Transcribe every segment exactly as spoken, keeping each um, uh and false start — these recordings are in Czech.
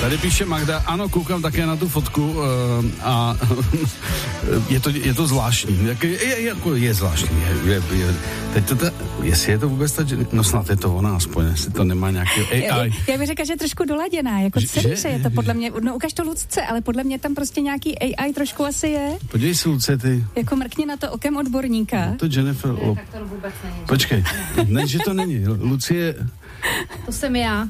Tady píše Magda, ano, koukám také na tu fotku uh, a je to, je to zvláštní. Jak, je, je, je zvláštní. Je, je, je, teď to ta, jestli je to vůbec ta, no snad je to ona aspoň, jestli to nemá nějaký A I. Já, já bych řekla, že je trošku doladěná, jako celý je to podle mě, no ukaž to Lucce, ale podle mě tam prostě nějaký A I trošku asi je. Podívej si, Luce, ty. Jako mrkni na to okem odborníka. No to Jennifer, ne, o... tak to vůbec není. Počkej, ne, že to není. Lucie... To jsem já.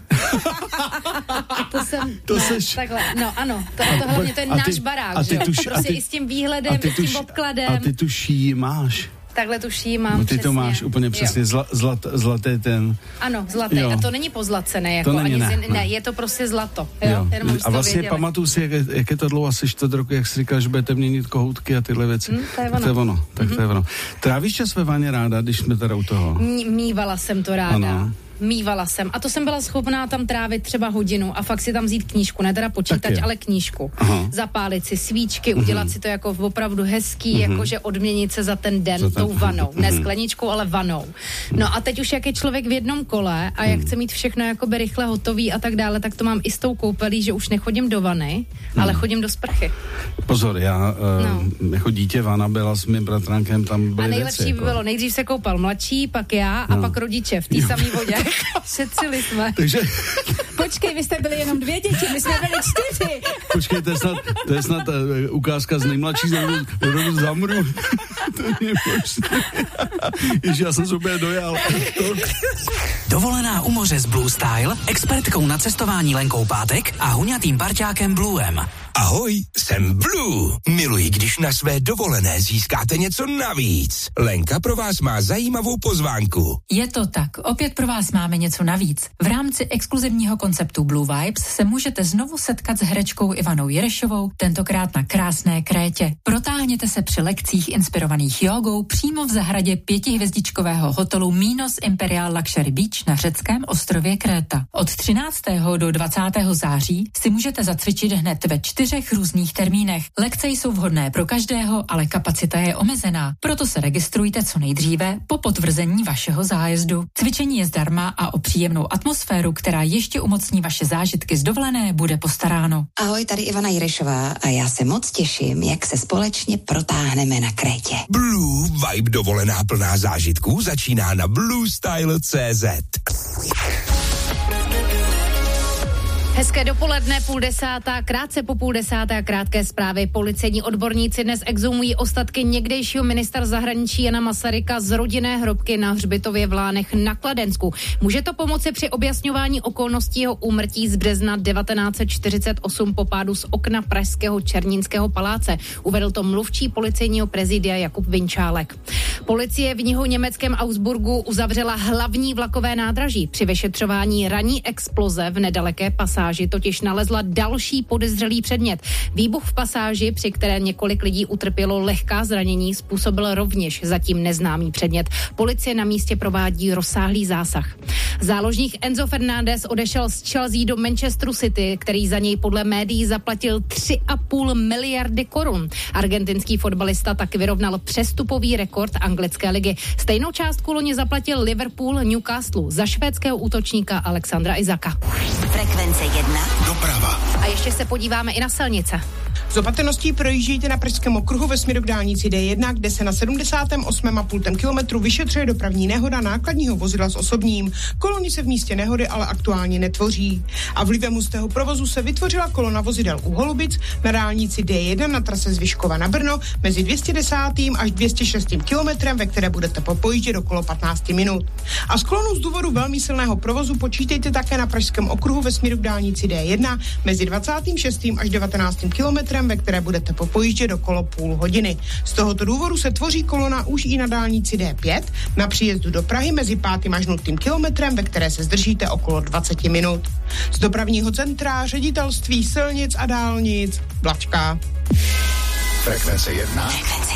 to jsem... To no, seš... Takhle, no ano, to, to hlavně, to je a ty, náš barák, a že jo? Tuž, prostě ty, i s tím výhledem, ty i s tím tuž, obkladem. A ty tu šíji máš. Takhle tu šíji mám, no, ty přesně. to máš úplně přesně, zla, zlat, zlaté ten... Ano, zlaté, jo. A to není pozlacené, jako to není, ani ne, zin, ne. ne, je to prostě zlato, jo? jo. Jenom a vlastně pamatuju si, jak, jak je to dlouho, asi čtvrt roku, jak jsi říkal, že budete měnit kohoutky a tyhle věci. Mm, to je tak ono. to je ono, tak mm-hmm. to je ono. Trávíš čas ve vaně ráda, když jsme teda u toho? M- mívala jsem to ráda. Ano. Mývala jsem. A to jsem byla schopná tam trávit třeba hodinu a fakt si tam vzít knížku, ne teda počítač, ale knížku. Aha. Zapálit si svíčky, udělat uh-huh. si to jako opravdu hezký, uh-huh. jakože odměnit se za ten den za ten... tou vanou. Uh-huh. Ne skleničkou, ale vanou. No a teď už jak je člověk v jednom kole a jak uh-huh. chce mít všechno jakoby rychle hotový a tak dále, tak to mám i s tou koupelí, že už nechodím do vany, uh-huh. ale chodím do sprchy. Pozor, já uh, no. jako dítě vana byla s mým bratránkem, tam byly a nejlepší věci, by jako... bylo, nejdřív se koupal mladší, pak já no. a pak rodiče v té samé vodě. Šetřili jsme. Takže... Počkej, vy jste byli jenom dvě děti, my jsme byli čtyři. Počkej, to je snad, to je snad uh, ukázka z nejmladší rodu zamru. To je možné. Ježi, já jsem se úplně dojal. To... Dovolená u moře s Blue Style, expertkou na cestování Lenkou Pátek a huňatým parťákem Bluem. Ahoj, jsem Blue. Miluji, když na své dovolené získáte něco navíc. Lenka pro vás má zajímavou pozvánku. Je to tak, opět pro vás máme něco navíc. V rámci exkluzivního konceptu Blue Vibes se můžete znovu setkat s herečkou Ivanou Jirešovou, tentokrát na krásné Krétě. Protáhněte se při lekcích inspirovaných jogou přímo v zahradě pětihvězdičkového hotelu Minos Imperial Luxury Beach na řeckém ostrově Kréta. Od třináctého do dvacátého září si můžete zacvičit hned ve čtyřech různých termínech. Lekce jsou vhodné pro každého, ale kapacita je omezená, proto se registrujte co nejdříve po potvrzení vašeho zájezdu. Cvičení je zdarma a o příjemnou atmosféru, která ještě umocní vaše zážitky z dovolené, bude postaráno. Ahoj, tady Ivana Jirešová a já se moc těším, jak se společně protáhneme na Krétě. Blue Vibe dovolená plná zážitků začíná na blue style tečka cé zet. Hezké dopoledne, půl desátá, krátce po půl desáté a krátké zprávy. Policejní odborníci dnes exhumují ostatky někdejšího ministra zahraničí Jana Masaryka z rodinné hrobky na hřbitově v Lánech na Kladensku. Může to pomoci při objasňování okolností jeho úmrtí z března devatenáct set čtyřicet osm po pádu z okna pražského Černínského paláce. Uvedl to mluvčí policejního prezidia Jakub Vinčálek. Policie v jihu německém Augsburgu uzavřela hlavní vlakové nádraží. Při vyšetřování ranní exploze v nedaleké pasáži totiž nalezla další podezřelý předmět. Výbuch v pasáži, při které několik lidí utrpělo lehká zranění, způsobil rovněž zatím neznámý předmět. Policie na místě provádí rozsáhlý zásah. Záložník Enzo Fernández odešel z Chelsea do Manchesteru City, který za něj podle médií zaplatil tři a půl miliardy korun. Argentinský fotbalista tak vyrovnal přestupový rekord anglické ligy. Stejnou částku loni zaplatil Liverpool Newcastle za švédského útočníka Alexandra Isaka. Frekvence jedna. Doprava. A ještě se podíváme i na silnice. Z opatrností projíždějte na pražském okruhu ve směru k dálnici D jedna, kde se na sedmdesátém osmém a půl kilometru vyšetřuje dopravní nehoda nákladního vozidla s osobním. Kolony se v místě nehody ale aktuálně netvoří. A vlivem hustého provozu se vytvořila kolona vozidel u Holubic na dálnici D jedna na trase z Vyškova na Brno mezi dvě stě desátým až dvě stě šestým kilometrem, ve které budete popojíždět okolo patnáct minut. A z kolonu z důvodu velmi silného provozu počítejte také na pražském okruhu ve směru k dálnici D jedna mezi dvacátým šestým až devatenáctým kilometrem, ve které budete popojíždět okolo půl hodiny. Z tohoto důvodu se tvoří kolona už i na dálnici D pět na příjezdu do Prahy mezi pátým až nultým kilometrem, ve které se zdržíte okolo dvacet minut. Z dopravního centra Ředitelství silnic a dálnic Blačka. Frekvence jedna.